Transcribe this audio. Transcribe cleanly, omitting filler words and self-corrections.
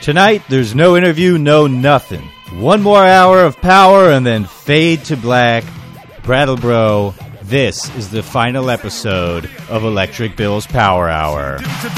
Tonight, there's no interview, no nothing. One more hour of power and then fade to black. Brattlebro, this is the final episode of Electric Bill's Power Hour.